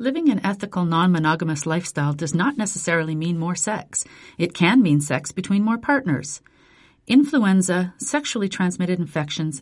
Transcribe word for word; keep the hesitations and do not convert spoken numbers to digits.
Living an ethical, non-monogamous lifestyle does not necessarily mean more sex. It can mean sex between more partners. Influenza, sexually transmitted infections,